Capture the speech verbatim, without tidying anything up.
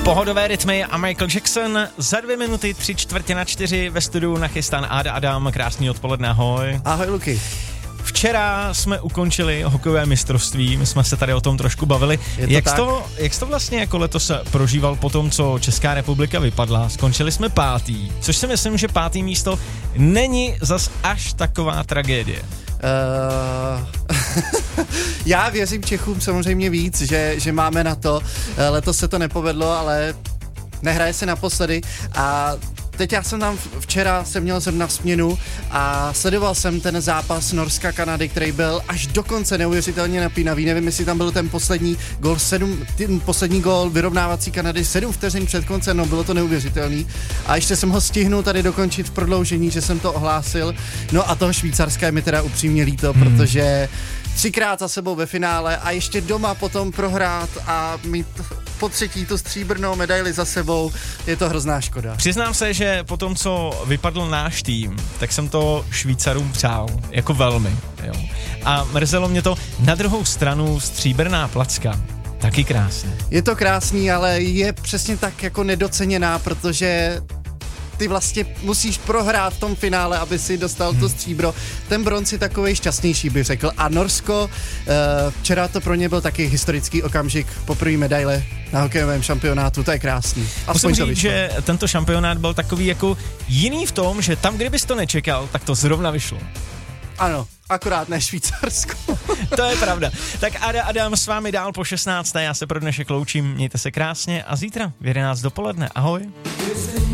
Pohodové rytmy a Michael Jackson za dvě minuty, tři čtvrtě na čtyři ve studiu nachystán Áda Adam. Krásný odpoledne, ahoj. Ahoj, Luky. Včera jsme ukončili hokejové mistrovství, my jsme se tady o tom trošku bavili. Je to jak, tak? to, jak jsi to vlastně jako letos prožíval po tom, co Česká republika vypadla? Skončili jsme pátý, což si myslím, že pátý místo není zas až taková tragédie. Uh, já věřím Čechům samozřejmě víc, že, že máme na to. Letos se to nepovedlo, ale nehraje se naposledy a teď já jsem tam včera jsem měl zrovna směnu a sledoval jsem ten zápas Norska-Kanady, který byl až do konce neuvěřitelně napínavý. Nevím, jestli tam byl ten poslední gól, sedm, ten poslední gól vyrovnávací Kanady sedm vteřin před koncem, no bylo to neuvěřitelný. A ještě jsem ho stihnul tady dokončit v prodloužení, že jsem to ohlásil. No a toho Švýcarska je mi teda upřímně líto, hmm. protože třikrát za sebou ve finále a ještě doma potom prohrát a mít po třetí tu stříbrnou medaili za sebou, je to hrozná škoda. Přiznám se, že po tom, co vypadl náš tým, tak jsem to Švýcarům přál, jako velmi. Jo. A mrzelo mě to. Na druhou stranu stříbrná placka, taky krásně. Je to krásný, ale je přesně tak jako nedoceněná, protože ty vlastně musíš prohrát v tom finále, aby si dostal hmm. to stříbro. Ten bronz je takovej šťastnější, bych řekl. A Norsko, včera to pro ně byl taky historický okamžik, poprvé medaile na hokejovém šampionátu, to je krásný. Aspoň Musím říct, že tento šampionát byl takový jako jiný v tom, že tam, kdybys to nečekal, tak to zrovna vyšlo. Ano, akorát ne Švýcarsko. To je pravda. Tak Áda Adam s vámi dál po šestnácté. Já se pro dnešek loučím, mějte se krásně a zítra v jedenáct dopoledne. Ahoj.